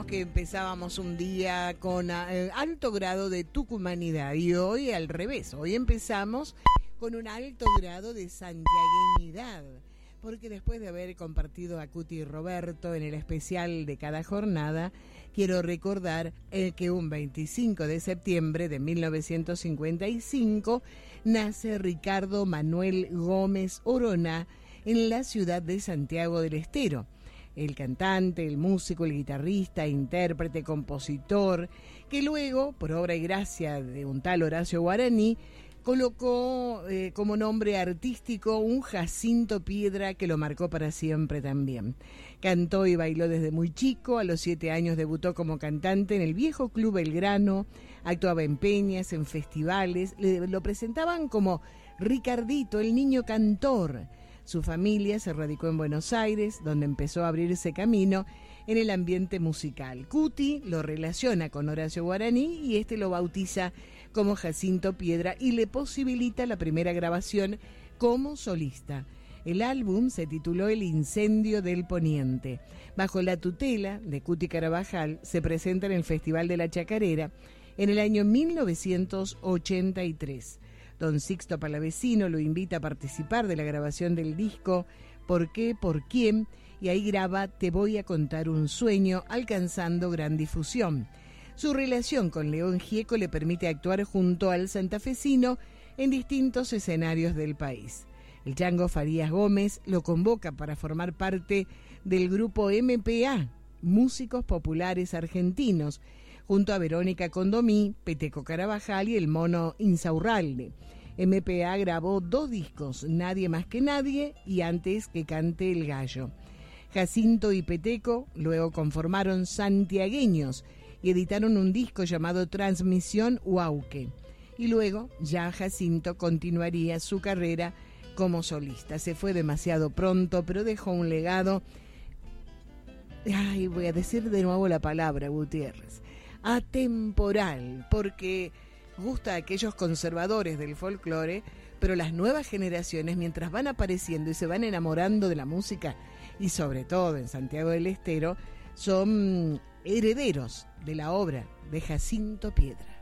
decíamos que empezábamos un día con alto grado de tucumanidad y hoy al revés, hoy empezamos con un alto grado de santiagueñidad, porque después de haber compartido a Cuti y Roberto en el especial de cada jornada, quiero recordar que un 25 de septiembre de 1955 nace Ricardo Manuel Gómez Orona en la ciudad de Santiago del Estero. El cantante, el músico, el guitarrista, intérprete, compositor, que luego, por obra y gracia de un tal Horacio Guaraní, colocó como nombre artístico un Jacinto Piedra que lo marcó para siempre también. Cantó y bailó desde muy chico, a los 7 años debutó como cantante en el viejo Club Belgrano, actuaba en peñas, en festivales, lo presentaban como Ricardito, el niño cantor. Su familia se radicó en Buenos Aires, donde empezó a abrirse camino en el ambiente musical. Cuti lo relaciona con Horacio Guaraní y este lo bautiza como Jacinto Piedra y le posibilita la primera grabación como solista. El álbum se tituló El Incendio del Poniente. Bajo la tutela de Cuti Carabajal se presenta en el Festival de la Chacarera en el año 1983. Don Sixto Palavecino lo invita a participar de la grabación del disco ¿Por qué? ¿Por quién? Y ahí graba Te voy a contar un sueño, alcanzando gran difusión. Su relación con León Gieco le permite actuar junto al santafesino en distintos escenarios del país. El Chango Farías Gómez lo convoca para formar parte del grupo MPA, Músicos Populares Argentinos, junto a Verónica Condomí, Peteco Carabajal y el Mono Insaurralde. MPA grabó 2 discos, Nadie más que nadie y Antes que cante el gallo. Jacinto y Peteco luego conformaron Santiagueños y editaron un disco llamado Transmisión Huauque. Y luego ya Jacinto continuaría su carrera como solista. Se fue demasiado pronto, pero dejó un legado. Ay, voy a decir de nuevo la palabra, Gutiérrez. Atemporal, porque gusta a aquellos conservadores del folclore, pero las nuevas generaciones, mientras van apareciendo y se van enamorando de la música, y sobre todo en Santiago del Estero, son herederos de la obra de Jacinto Piedra.